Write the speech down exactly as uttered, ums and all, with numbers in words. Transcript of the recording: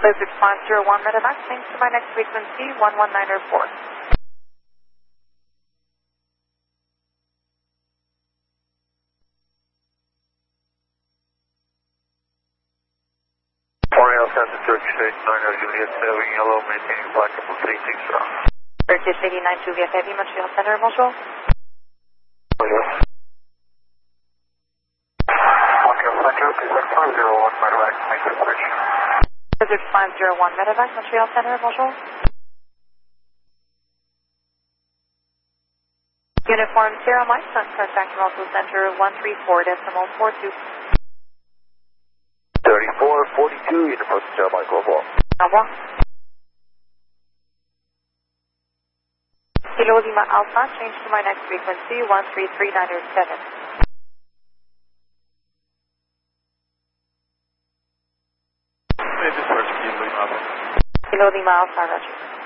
Blizzard five zero one Medevac, thanks to my next frequency, one one nine four. Oriel Center Turkish eighty-nine Juliet seven Yellow, maintaining flight level three six zero. Turkish eighty-nine Juliet Heavy, Montreal Center, bonjour. Montreal Center, Blizzard five zero one Medevac, make the correction. Blizzard five zero one Medevac, Montreal Center, bonjour. Uniform Sierra Mike, Sun contact Russell Center one three four decimal four two. thirty-four forty-two, Uniform Sierra Mike, au revoir. Au revoir. Kilo Lima Alpha, change to my next frequency, one three three nine seven. Maybe first Kilo Lima Alpha. Kilo Lima Alpha, Roger.